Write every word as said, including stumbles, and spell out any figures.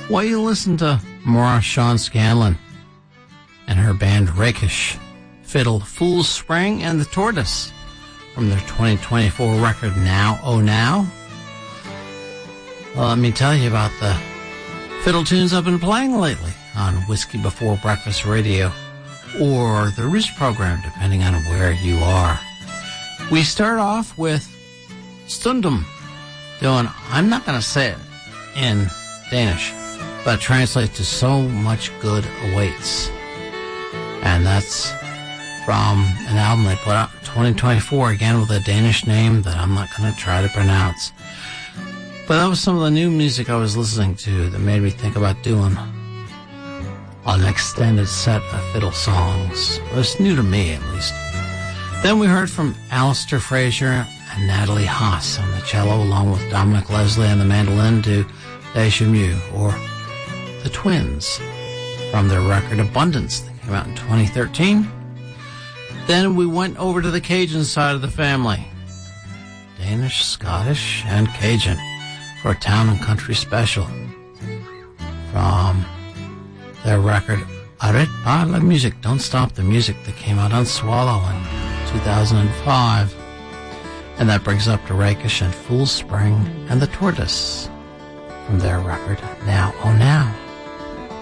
Well, you listen to Maura Sean Scanlon and her band Rakish, fiddle Fool's Spring and the Tortoise from their twenty twenty-four record Now Oh Now. Well, let me tell you about the fiddle tunes I've been playing lately on Whiskey Before Breakfast Radio or the Roost program, depending on where you are. We start off with Stundum, doing, I'm not going to say it in Danish, but it translates to So Much Good Awaits. And that's from an album they put out in twenty twenty-four, again with a Danish name that I'm not going to try to pronounce. But that was some of the new music I was listening to that made me think about doing an extended set of fiddle songs. Well, it's new to me, at least. Then we heard from Alistair Fraser and Natalie Haas on the cello, along with Dominic Leslie on the mandolin, to Deja Mu, or The Twins, from their record Abundance that came out in twenty thirteen. Then we went over to the Cajun side of the family, Danish, Scottish, and Cajun, for a Town and Country special from their record Arrête pas la musique, Don't Stop the Music, that came out on Swallow in two thousand five. And that brings up to Rakish and Fool's Spring and the Tortoise from their record Now Oh Now.